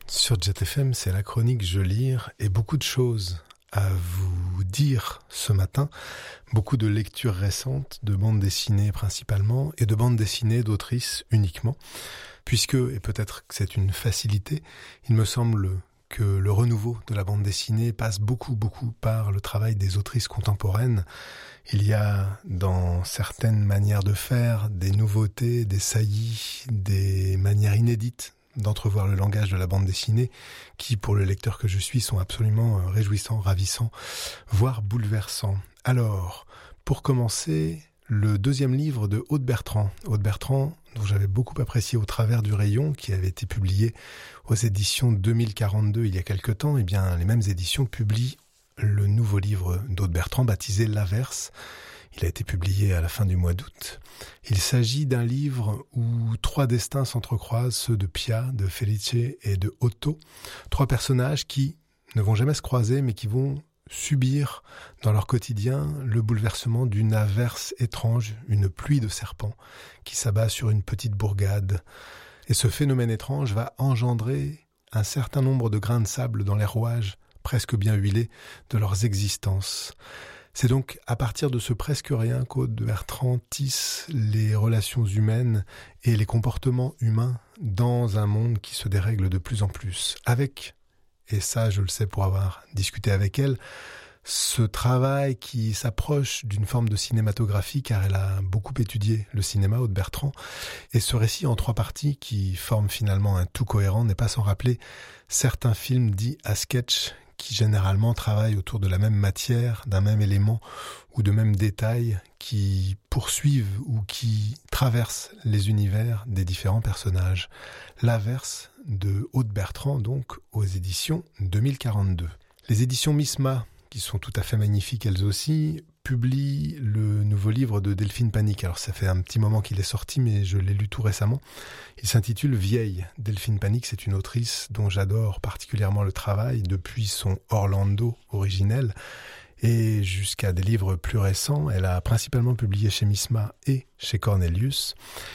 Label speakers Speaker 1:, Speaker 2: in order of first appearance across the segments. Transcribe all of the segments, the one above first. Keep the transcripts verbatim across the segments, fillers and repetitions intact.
Speaker 1: Sur Jet F M, c'est la chronique Je lire et beaucoup de choses à vous dire ce matin. Beaucoup de lectures récentes, de bandes dessinées principalement et de bandes dessinées d'autrices uniquement. Puisque, et peut-être que c'est une facilité, il me semble que le renouveau de la bande dessinée passe beaucoup, beaucoup par le travail des autrices contemporaines. Il y a dans certaines manières de faire des nouveautés, des saillies, des manières inédites d'entrevoir le langage de la bande dessinée qui, pour le lecteur que je suis, sont absolument réjouissants, ravissants, voire bouleversants. Alors, pour commencer, le deuxième livre de Aude Bertrand. Aude Bertrand, dont j'avais beaucoup apprécié Au travers du rayon, qui avait été publié aux éditions deux mille quarante-deux il y a quelque temps, et bien les mêmes éditions publient le nouveau livre d'Aude Bertrand baptisé L'Averse. Il a été publié à la fin du mois d'août. Il s'agit d'un livre où trois destins s'entrecroisent, ceux de Pia, de Felice et de Otto. Trois personnages qui ne vont jamais se croiser, mais qui vont subir dans leur quotidien le bouleversement d'une averse étrange, une pluie de serpents qui s'abat sur une petite bourgade. Et ce phénomène étrange va engendrer un certain nombre de grains de sable dans les rouages presque bien huilés de leurs existences. C'est donc à partir de ce presque rien qu'Aude Bertrand tisse les relations humaines et les comportements humains dans un monde qui se dérègle de plus en plus. Avec, et ça je le sais pour avoir discuté avec elle, ce travail qui s'approche d'une forme de cinématographie car elle a beaucoup étudié le cinéma, Aude Bertrand, et ce récit en trois parties qui forme finalement un tout cohérent n'est pas sans rappeler certains films dits à sketch qui généralement travaillent autour de la même matière, d'un même élément ou de mêmes détails qui poursuivent ou qui traversent les univers des différents personnages. L'Averse de Aude Bertrand, donc, aux éditions deux mille quarante-deux. Les éditions Misma, qui sont tout à fait magnifiques elles aussi, publient le nouveau livre de Delphine Panique. Alors ça fait un petit moment qu'il est sorti, mais je l'ai lu tout récemment. Il s'intitule Vieille. Delphine Panique, c'est une autrice dont j'adore particulièrement le travail depuis son Orlando originel et jusqu'à des livres plus récents. Elle a principalement publié chez Misma et chez Cornelius.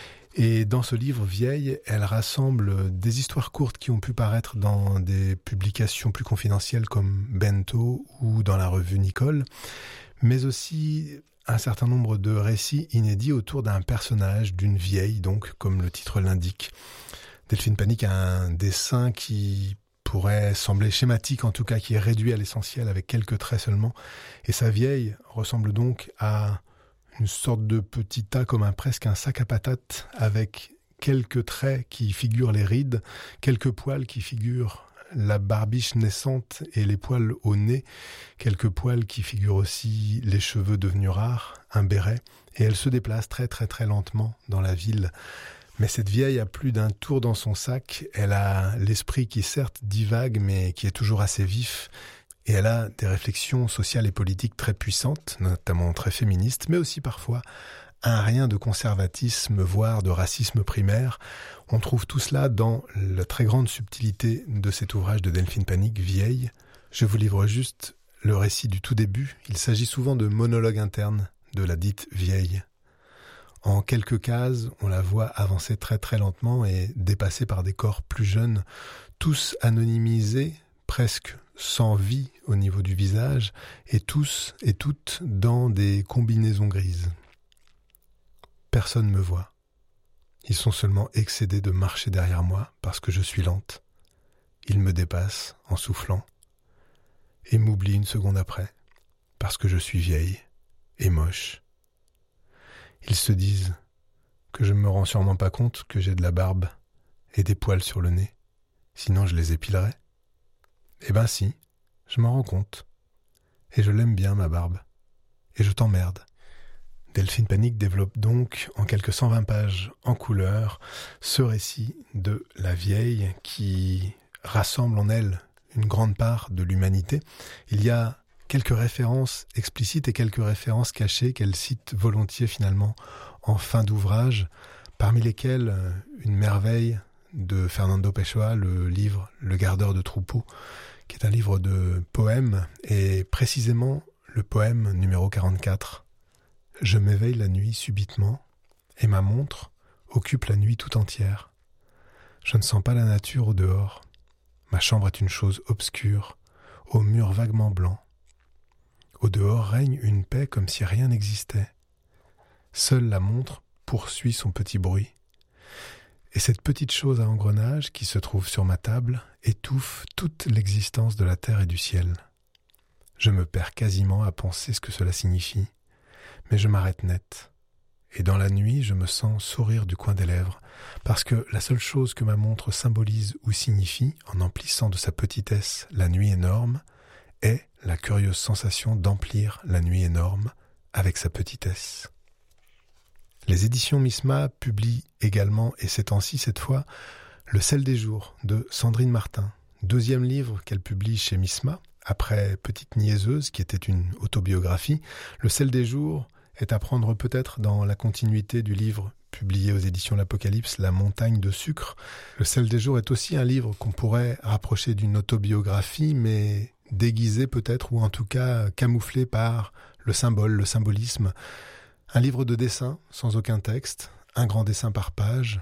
Speaker 1: Et dans ce livre Vieille, elle rassemble des histoires courtes qui ont pu paraître dans des publications plus confidentielles comme Bento ou dans la revue Nicole, mais aussi un certain nombre de récits inédits autour d'un personnage, d'une vieille, donc, comme le titre l'indique. Delphine Panique a un dessin qui pourrait sembler schématique, en tout cas qui est réduit à l'essentiel avec quelques traits seulement, et sa vieille ressemble donc à une sorte de petit tas comme un, presque un sac à patates avec quelques traits qui figurent les rides, quelques poils qui figurent la barbiche naissante et les poils au nez, quelques poils qui figurent aussi les cheveux devenus rares, un béret, et elle se déplace très très très lentement dans la ville. Mais cette vieille a plus d'un tour dans son sac, elle a l'esprit qui certes divague mais qui est toujours assez vif, et elle a des réflexions sociales et politiques très puissantes, notamment très féministes, mais aussi parfois un rien de conservatisme, voire de racisme primaire. On trouve tout cela dans la très grande subtilité de cet ouvrage de Delphine Panique, Vieille. Je vous livre juste le récit du tout début. Il s'agit souvent de monologues internes de la dite vieille. En quelques cases, on la voit avancer très très lentement et dépassée par des corps plus jeunes, tous anonymisés, presque sans vie au niveau du visage, et tous et toutes dans des combinaisons grises. Personne ne me voit. Ils sont seulement excédés de marcher derrière moi parce que je suis lente. Ils me dépassent en soufflant et m'oublient une seconde après parce que je suis vieille et moche. Ils se disent que je ne me rends sûrement pas compte que j'ai de la barbe et des poils sur le nez, sinon je les épilerais. Eh ben si, je m'en rends compte. Et je l'aime bien ma barbe. Et je t'emmerde. Delphine Panique développe donc en quelques cent vingt pages en couleur ce récit de la vieille qui rassemble en elle une grande part de l'humanité. Il y a quelques références explicites et quelques références cachées qu'elle cite volontiers finalement en fin d'ouvrage, parmi lesquelles une merveille de Fernando Pessoa, le livre « Le gardeur de troupeau », qui est un livre de poèmes, et précisément le poème numéro quarante-quatre. Je m'éveille la nuit subitement, et ma montre occupe la nuit tout entière. Je ne sens pas la nature au dehors. Ma chambre est une chose obscure, aux murs vaguement blancs. Au dehors règne une paix comme si rien n'existait. Seule la montre poursuit son petit bruit. Et cette petite chose à engrenage qui se trouve sur ma table étouffe toute l'existence de la terre et du ciel. Je me perds quasiment à penser ce que cela signifie, mais je m'arrête net. Et dans la nuit, je me sens sourire du coin des lèvres, parce que la seule chose que ma montre symbolise ou signifie, en emplissant de sa petitesse la nuit énorme, est la curieuse sensation d'emplir la nuit énorme avec sa petitesse. Les éditions Misma publient également, et ces temps-ci cette fois, Le sel des jours de Sandrine Martin, deuxième livre qu'elle publie chez Misma, après Petite niaiseuse, qui était une autobiographie. Le sel des jours est à prendre peut-être dans la continuité du livre publié aux éditions L'Apocalypse, La montagne de sucre. Le sel des jours est aussi un livre qu'on pourrait rapprocher d'une autobiographie, mais déguisé peut-être, ou en tout cas camouflé par le symbole, le symbolisme. Un livre de dessin, sans aucun texte, un grand dessin par page,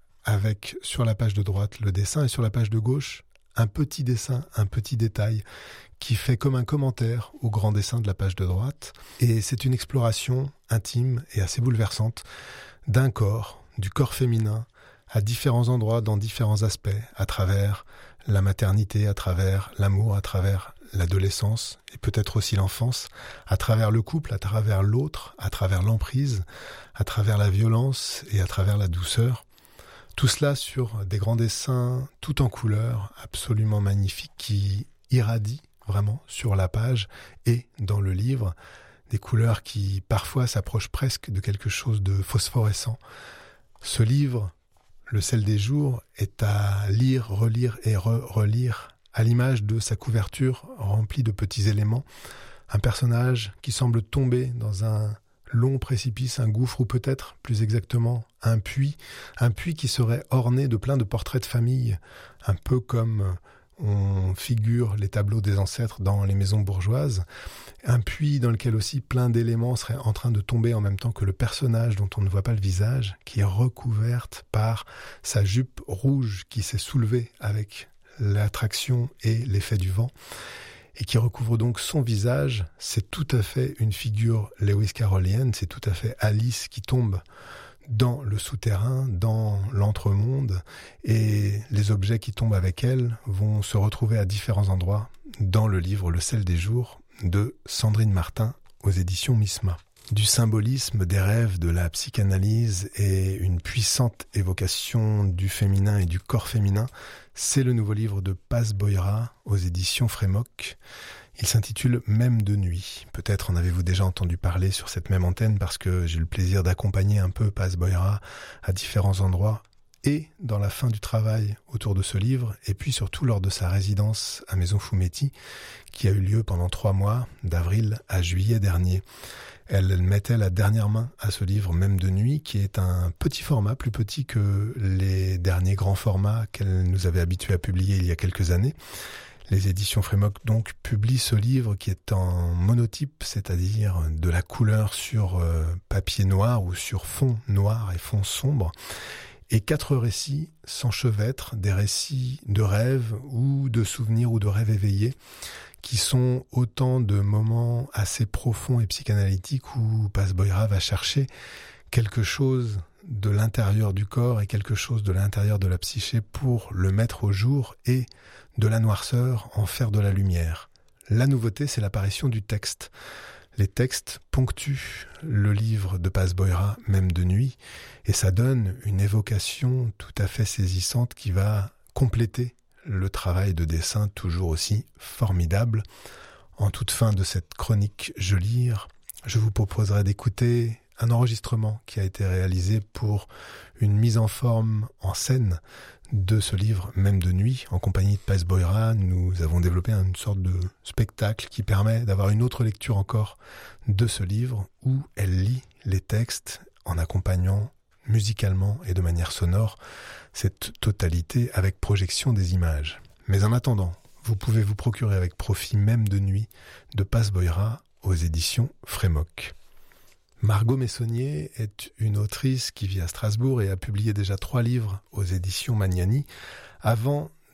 Speaker 1: avec sur la page de droite le dessin et sur la page de gauche un petit dessin, un petit détail qui fait comme un commentaire au grand dessin de la page de droite. Et c'est une exploration intime et assez bouleversante d'un corps, du corps féminin, à différents endroits, dans différents aspects, à travers la maternité, à travers l'amour, à travers l'adolescence et peut-être aussi l'enfance, à travers le couple, à travers l'autre, à travers l'emprise, à travers la violence et à travers la douceur. Tout cela sur des grands dessins, tout en couleurs, absolument magnifiques, qui irradient vraiment sur la page et dans le livre, des couleurs qui parfois s'approchent presque de quelque chose de phosphorescent. Ce livre, Le sel des jours, est à lire, relire et re-relire à l'image de sa couverture remplie de petits éléments. Un personnage qui semble tomber dans un long précipice, un gouffre ou peut-être, plus exactement, un puits. Un puits qui serait orné de plein de portraits de famille, un peu comme on figure les tableaux des ancêtres dans les maisons bourgeoises. Un puits dans lequel aussi plein d'éléments seraient en train de tomber en même temps que le personnage dont on ne voit pas le visage, qui est recouverte par sa jupe rouge qui s'est soulevée avec l'attraction et l'effet du vent, et qui recouvre donc son visage. C'est tout à fait une figure Lewis Carrollienne, c'est tout à fait Alice qui tombe dans le souterrain, dans l'entremonde, et les objets qui tombent avec elle vont se retrouver à différents endroits dans le livre Le sel des jours de Sandrine Martin aux éditions Misma. Du symbolisme, des rêves, de la psychanalyse et une puissante évocation du féminin et du corps féminin, c'est le nouveau livre de Paz Boira aux éditions Frémoc. Il s'intitule « Même de nuit ». Peut-être en avez-vous déjà entendu parler sur cette même antenne parce que j'ai eu le plaisir d'accompagner un peu Paz Boira à différents endroits et dans la fin du travail autour de ce livre, et puis surtout lors de sa résidence à Maison Fumetti qui a eu lieu pendant trois mois, d'avril à juillet dernier. Elle mettait la dernière main à ce livre, Même de nuit, qui est un petit format, plus petit que les derniers grands formats qu'elle nous avait habitués à publier il y a quelques années. Les éditions Frémoc donc publient ce livre qui est en monotype, c'est-à-dire de la couleur sur papier noir ou sur fond noir et fond sombre. Et quatre récits s'enchevêtrent, des récits de rêves ou de souvenirs ou de rêves éveillés, qui sont autant de moments assez profonds et psychanalytiques où Paz Boira va chercher quelque chose de l'intérieur du corps et quelque chose de l'intérieur de la psyché pour le mettre au jour et de la noirceur en faire de la lumière. La nouveauté, c'est l'apparition du texte. Les textes ponctuent le livre de Paz Boira, Même de nuit, et ça donne une évocation tout à fait saisissante qui va compléter le travail de dessin toujours aussi formidable. En toute fin de cette chronique Je lire, je vous proposerai d'écouter un enregistrement qui a été réalisé pour une mise en forme en scène de ce livre Même de nuit. En compagnie de Paz Boira, nous avons développé une sorte de spectacle qui permet d'avoir une autre lecture encore de ce livre où elle lit les textes en accompagnant musicalement et de manière sonore cette totalité avec projection des images. Mais en attendant, vous pouvez vous procurer avec profit Même de nuit de Paz Boira aux éditions Frémoc. Margot Messonnier est une autrice qui vit à Strasbourg et a publié déjà trois livres aux éditions Magnani avant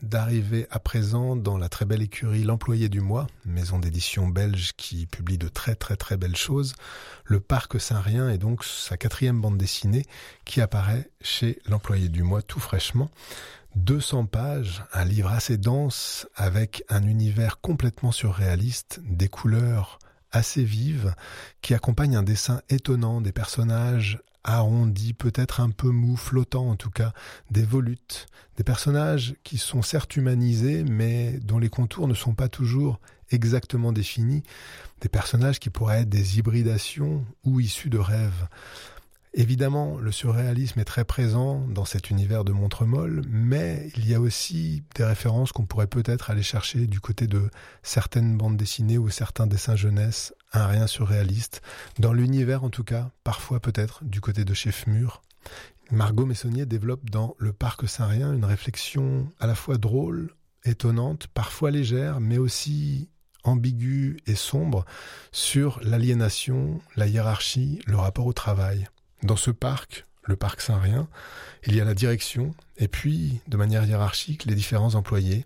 Speaker 1: d'arriver à présent dans la très belle écurie L'Employé du mois, maison d'édition belge qui publie de très très très belles choses. Le Parc Saint-Rien est donc sa quatrième bande dessinée qui apparaît chez L'Employé du mois tout fraîchement. deux cents pages, un livre assez dense avec un univers complètement surréaliste, des couleurs assez vives qui accompagnent un dessin étonnant, des personnages arrondis, peut-être un peu mous, flottants en tout cas, des volutes, des personnages qui sont certes humanisés mais dont les contours ne sont pas toujours exactement définis, des personnages qui pourraient être des hybridations ou issus de rêves. Évidemment, le surréalisme est très présent dans cet univers de Montremol, mais il y a aussi des références qu'on pourrait peut-être aller chercher du côté de certaines bandes dessinées ou certains dessins jeunesse, un rien surréaliste, dans l'univers en tout cas, parfois peut-être du côté de chez Fmur. Margot Messonnier développe dans Le Parc Saint-Rien une réflexion à la fois drôle, étonnante, parfois légère, mais aussi ambiguë et sombre sur l'aliénation, la hiérarchie, le rapport au travail. Dans ce parc, le parc Saint-Rien, il y a la direction et puis, de manière hiérarchique, les différents employés,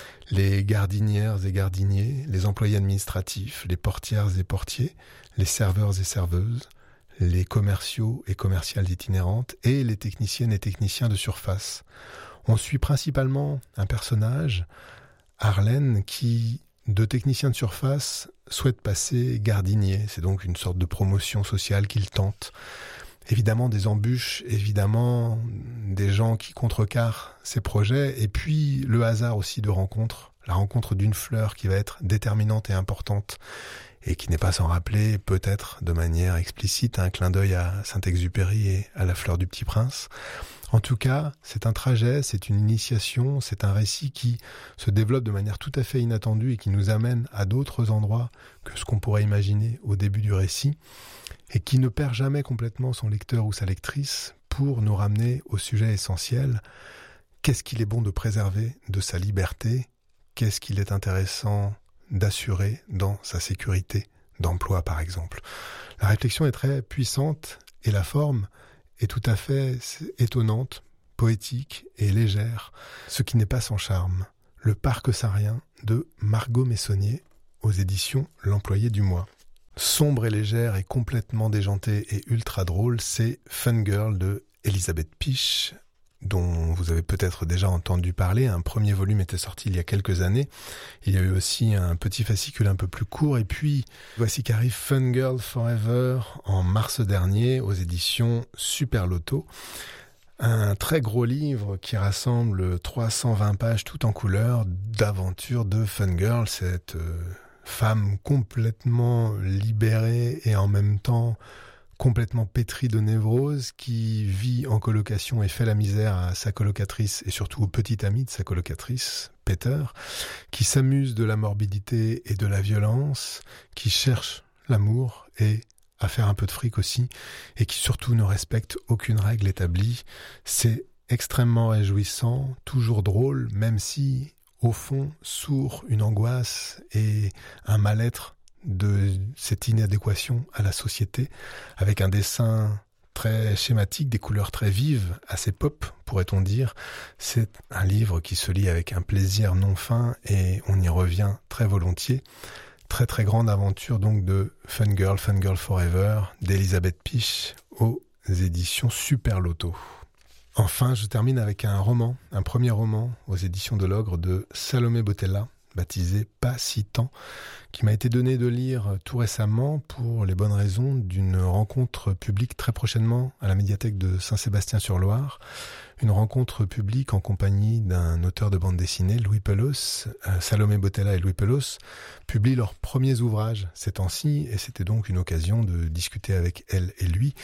Speaker 1: les gardinières et gardiniers, les employés administratifs, les portières et portiers, les serveurs et serveuses, les commerciaux et commerciales itinérantes et les techniciennes et techniciens de surface. On suit principalement un personnage, Arlène, qui, de technicien de surface, souhaite passer gardinier. C'est donc une sorte de promotion sociale qu'il tente. Évidemment des embûches, évidemment des gens qui contrecarrent ses projets, et puis le hasard aussi de rencontres, la rencontre d'une fleur qui va être déterminante et importante, et qui n'est pas sans rappeler, peut-être de manière explicite, un clin d'œil à Saint-Exupéry et à la fleur du Petit Prince. En tout cas, c'est un trajet, c'est une initiation, c'est un récit qui se développe de manière tout à fait inattendue et qui nous amène à d'autres endroits que ce qu'on pourrait imaginer au début du récit, et qui ne perd jamais complètement son lecteur ou sa lectrice pour nous ramener au sujet essentiel. Qu'est-ce qu'il est bon de préserver de sa liberté ? Qu'est-ce qu'il est intéressant d'assurer dans sa sécurité d'emploi, par exemple ? La réflexion est très puissante et la forme est tout à fait étonnante, poétique et légère, ce qui n'est pas sans charme. Le Parc Saint-Rien de Margot Messonnier aux éditions L'Employé du mois. Sombre et légère et complètement déjantée et ultra drôle, c'est Fun Girl de Elisabeth Piche, dont vous avez peut-être déjà entendu parler. Un premier volume était sorti il y a quelques années. Il y a eu aussi un petit fascicule un peu plus court. Et puis, voici qu'arrive Fun Girl Forever en mars dernier aux éditions Super Loto. Un très gros livre qui rassemble trois cent vingt pages tout en couleur d'aventures de Fun Girl, cette euh, femme complètement libérée et en même temps complètement pétrie de névrose, qui vit en colocation et fait la misère à sa colocatrice et surtout au petit ami de sa colocatrice, Peter, qui s'amuse de la morbidité et de la violence, qui cherche l'amour et à faire un peu de fric aussi, et qui surtout ne respecte aucune règle établie. C'est extrêmement réjouissant, toujours drôle, même si, au fond, sourd une angoisse et un mal-être de cette inadéquation à la société, avec un dessin très schématique, des couleurs très vives, assez pop, pourrait-on dire. C'est un livre qui se lit avec un plaisir non fin et on y revient très volontiers. Très très grande aventure donc de Fun Girl, Fun Girl Forever, d'Elisabeth Piche aux éditions Super Loto. Enfin, je termine avec un roman, un premier roman aux éditions de l'Ogre de Salomé Botella, baptisé Pas si tant, qui m'a été donné de lire tout récemment pour les bonnes raisons d'une rencontre publique très prochainement à la médiathèque de Saint-Sébastien-sur-Loire. Une rencontre publique en compagnie d'un auteur de bande dessinée, Louis Pelos. Euh, Salomé Botella et Louis Pelos publient leurs premiers ouvrages ces temps-ci, et c'était donc une occasion de discuter avec elle et lui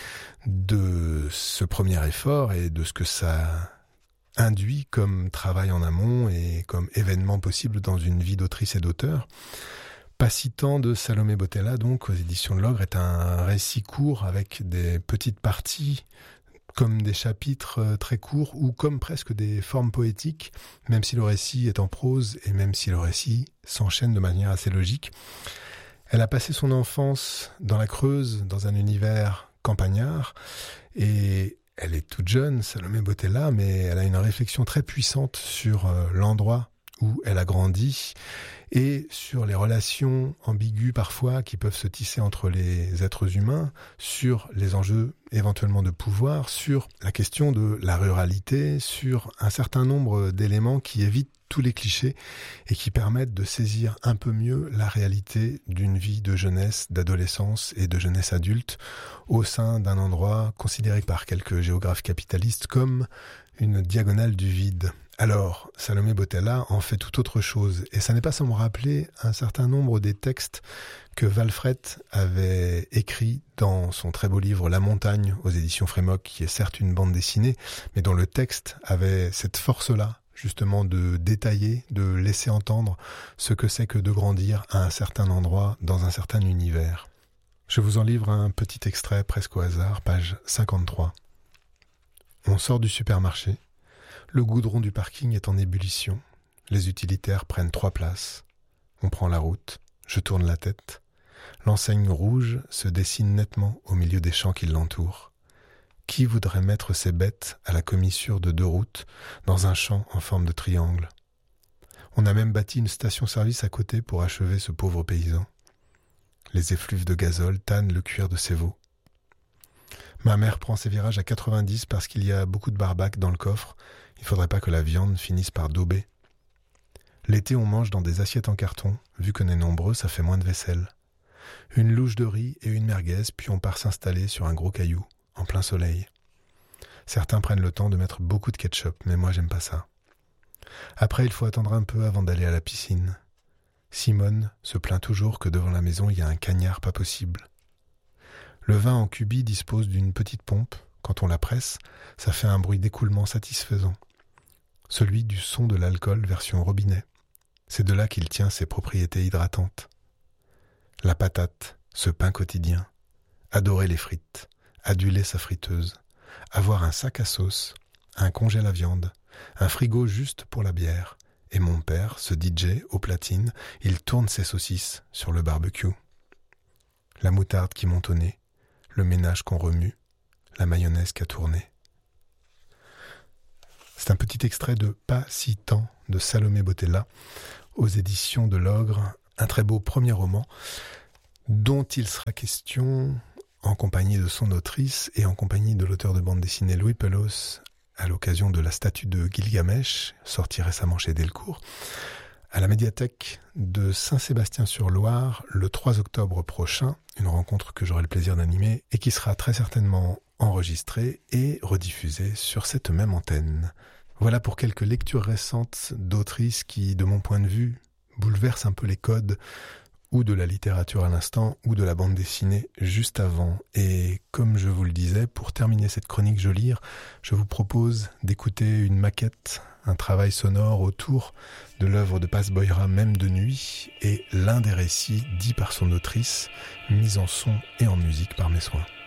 Speaker 1: de ce premier effort et de ce que ça induit comme travail en amont et comme événement possible dans une vie d'autrice et d'auteur. Pas si tant de Salomé Botella, donc, aux éditions de l'Ogre, est un récit court avec des petites parties comme des chapitres très courts ou comme presque des formes poétiques, même si le récit est en prose et même si le récit s'enchaîne de manière assez logique. Elle a passé son enfance dans la Creuse, dans un univers campagnard, et Elle est toute jeune, Salomé Botella, mais elle a une réflexion très puissante sur euh, l'endroit où elle a grandi et sur les relations ambiguës parfois qui peuvent se tisser entre les êtres humains, sur les enjeux éventuellement de pouvoir, sur la question de la ruralité, sur un certain nombre d'éléments qui évitent tous les clichés et qui permettent de saisir un peu mieux la réalité d'une vie de jeunesse, d'adolescence et de jeunesse adulte au sein d'un endroit considéré par quelques géographes capitalistes comme une diagonale du vide. Alors, Salomé Botella en fait tout autre chose, et ça n'est pas sans me rappeler un certain nombre des textes que Valfret avait écrits dans son très beau livre La Montagne aux éditions Frémok, qui est certes une bande dessinée, mais dont le texte avait cette force-là, justement de détailler, de laisser entendre ce que c'est que de grandir à un certain endroit, dans un certain univers. Je vous en livre un petit extrait presque au hasard, page cinquante-trois. On sort du supermarché. Le goudron du parking est en ébullition. Les utilitaires prennent trois places. On prend la route. Je tourne la tête. L'enseigne rouge se dessine nettement au milieu des champs qui l'entourent. Qui voudrait mettre ses bêtes à la commissure de deux routes dans un champ en forme de triangle? On a même bâti une station-service à côté pour achever ce pauvre paysan. Les effluves de gazole tannent le cuir de ses veaux. Ma mère prend ses virages à quatre-vingt-dix parce qu'il y a beaucoup de barbac dans le coffre. Il ne faudrait pas que la viande finisse par dauber. L'été, on mange dans des assiettes en carton. Vu qu'on est nombreux, ça fait moins de vaisselle. Une louche de riz et une merguez, puis on part s'installer sur un gros caillou, en plein soleil. Certains prennent le temps de mettre beaucoup de ketchup, mais moi j'aime pas ça. Après, il faut attendre un peu avant d'aller à la piscine. Simone se plaint toujours que devant la maison, il y a un cagnard pas possible. Le vin en cubi dispose d'une petite pompe. Quand on la presse, ça fait un bruit d'écoulement satisfaisant. Celui du son de l'alcool version robinet. C'est de là qu'il tient ses propriétés hydratantes. La patate, ce pain quotidien. Adorer les frites. Aduler sa friteuse. Avoir un sac à sauce. Un congèle à viande. Un frigo juste pour la bière. Et mon père, ce D J aux platines, il tourne ses saucisses sur le barbecue. La moutarde qui monte au nez. Le ménage qu'on remue, la mayonnaise qui a tourné. C'est un petit extrait de Pas si tant de Salomé Botella aux éditions de l'Ogre, un très beau premier roman dont il sera question en compagnie de son autrice et en compagnie de l'auteur de bande dessinée Louis Pelos à l'occasion de la statue de Gilgamesh, sortie récemment chez Delcourt, à la médiathèque de Saint-Sébastien-sur-Loire le trois octobre prochain, une rencontre que j'aurai le plaisir d'animer et qui sera très certainement enregistrée et rediffusée sur cette même antenne. Voilà pour quelques lectures récentes d'autrices qui, de mon point de vue, bouleversent un peu les codes ou de la littérature à l'instant ou de la bande dessinée juste avant. Et comme je vous le disais, pour terminer cette chronique Je lire, je vous propose d'écouter une maquette, un travail sonore autour de l'œuvre de Paz Boira, Même de nuit, et l'un des récits dit par son autrice, mis en son et en musique par mes soins.